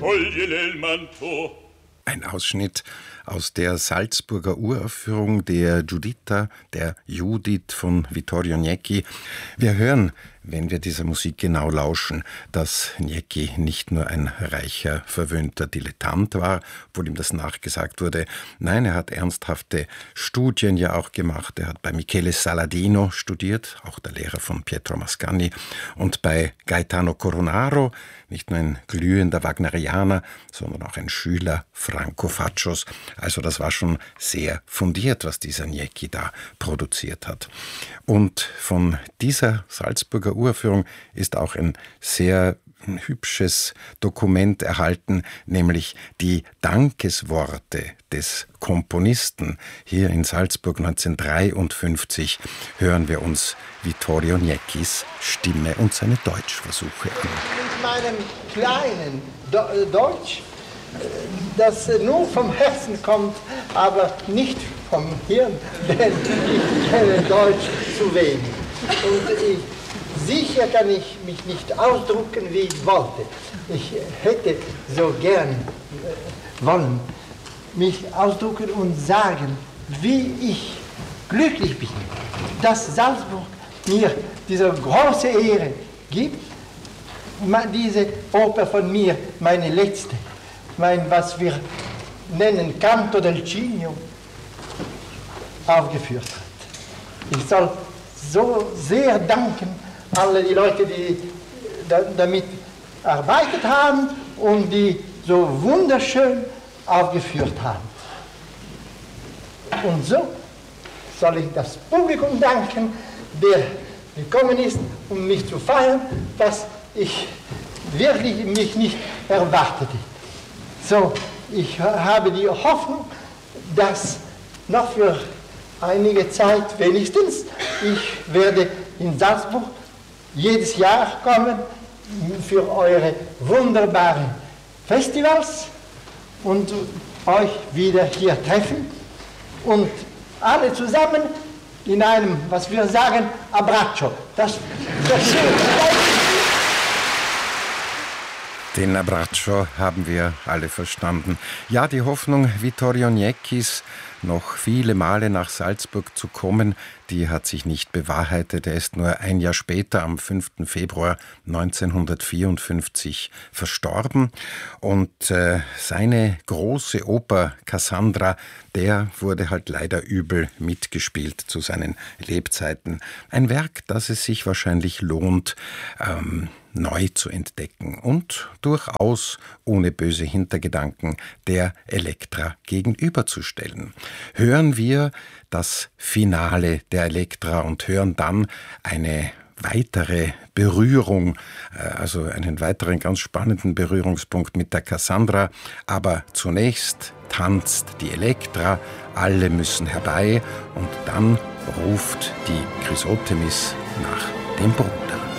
togliele il manto. Ein Ausschnitt aus der Salzburger Uraufführung der Giuditta, der Judith von Vittorio Niecki. Wir hören, wenn wir dieser Musik genau lauschen, dass Niecki nicht nur ein reicher, verwöhnter Dilettant war, obwohl ihm das nachgesagt wurde. Nein, er hat ernsthafte Studien ja auch gemacht. Er hat bei Michele Saladino studiert, auch der Lehrer von Pietro Mascagni, und bei Gaetano Cornaro, nicht nur ein glühender Wagnerianer, sondern auch ein Schüler Franco Faccios. Also das war schon sehr fundiert, was dieser Niecki da produziert hat. Und von dieser Salzburger Uraufführung ist auch ein sehr hübsches Dokument erhalten, nämlich die Dankesworte des Komponisten. Hier in Salzburg 1953 hören wir uns Vittorio Nieckis Stimme und seine Deutschversuche an. Mit meinem kleinen Deutsch, das nur vom Herzen kommt, aber nicht vom Hirn, denn ich kenne Deutsch zu wenig. Und sicher kann ich mich nicht ausdrücken, wie ich wollte. Ich hätte so gern wollen, mich ausdrücken und sagen, wie ich glücklich bin, dass Salzburg mir diese große Ehre gibt, diese Oper von mir, meine letzte, was wir nennen Canto del Cigno, aufgeführt hat. Ich soll so sehr danken, alle die Leute, die damit gearbeitet haben und die so wunderschön aufgeführt haben. Und so soll ich das Publikum danken, der gekommen ist, um mich zu feiern, was ich wirklich mich nicht erwartete. So, ich habe die Hoffnung, dass noch für einige Zeit wenigstens ich werde in Salzburg jedes Jahr kommen für eure wunderbaren Festivals und euch wieder hier treffen und alle zusammen in einem, was wir sagen, Abbraccio. Den Abbraccio haben wir alle verstanden. Ja, die Hoffnung Vittorio Nieckis, noch viele Male nach Salzburg zu kommen, die hat sich nicht bewahrheitet. Er ist nur ein Jahr später, am 5. Februar 1954, verstorben. Und seine große Oper Cassandra, der wurde halt leider übel mitgespielt zu seinen Lebzeiten. Ein Werk, das es sich wahrscheinlich lohnt, neu zu entdecken und durchaus ohne böse Hintergedanken der Elektra gegenüberzustellen. Hören wir das Finale der Elektra und hören dann eine weitere Berührung, also einen weiteren ganz spannenden Berührungspunkt mit der Cassandra. Aber zunächst tanzt die Elektra, alle müssen herbei und dann ruft die Chrysothemis nach dem Bruder.